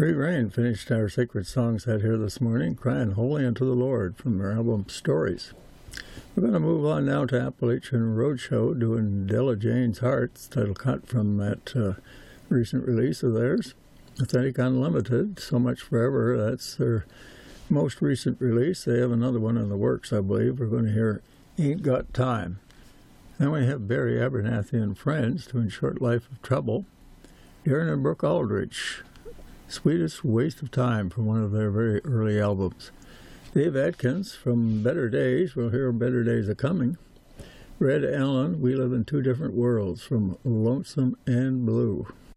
Free Rain finished our sacred song set here this morning, Crying Holy Unto the Lord from their album Stories. We're going to move on now to Appalachian Roadshow, doing Della Jane's Hearts, title cut from that recent release of theirs, Authentic Unlimited, So Much Forever. That's their most recent release. They have another one in the works, I believe. We're going to hear Ain't Got Time. Then we have Barry Abernathy and Friends doing Short Life of Trouble. Darren and Brooke Aldrich, Sweetest Waste of Time, from one of their very early albums. Dave Atkins from Better Days, we'll hear Better Days Are Coming. Red Allen, We Live in Two Different Worlds, from Lonesome and Blue.